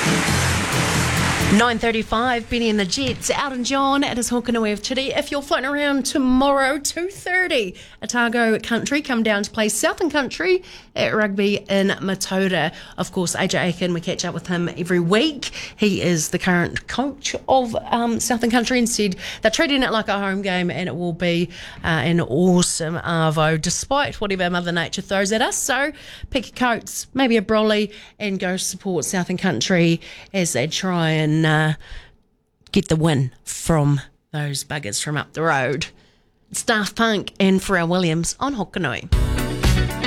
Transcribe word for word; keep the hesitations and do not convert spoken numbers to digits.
nine thirty-five, Benny and the Jets, Elton John at his Hokanui of Chitty. If you're floating around tomorrow, two thirty, Otago Country come down to play Southern Country at rugby in Matoda. Of course, A J Aiken, we catch up with him every week. He is the current coach of um, Southern Country and said they're treating it like a home game and it will be uh, an awesome arvo despite whatever Mother Nature throws at us. So pick your coats, maybe a brolly, and go support Southern Country as they try and Uh, get the win from those buggers from up the road. It's Daft Punk and Pharrell Williams on Hokanui.